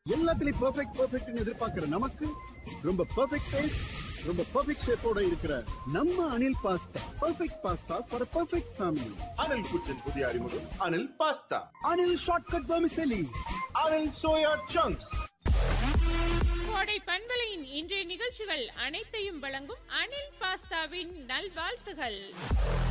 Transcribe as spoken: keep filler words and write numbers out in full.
எல்லாத்துலயும் பெர்ஃபெக்ட் பெர்ஃபெக்ட்னு எதிர்பார்க்கிற நமக்கு ரொம்ப பெர்ஃபெக்ட் டேஸ்ட், ரொம்ப பெர்ஃபெக்ட் ஷேப்போட இருக்கிற நம்ம Anil pasta perfect pasta for perfect family. Anil குச்சின் புதிய அறிமுகம் Anil pasta. Anil shortcut vermicelli. Anil soya chunks. கோடை பண்பலையின் இன்றைய நிகழ்ச்சிகள் அனைத்தையும் வழங்கும் அனில் பாஸ்தாவின் நல்வாழ்த்துகள்.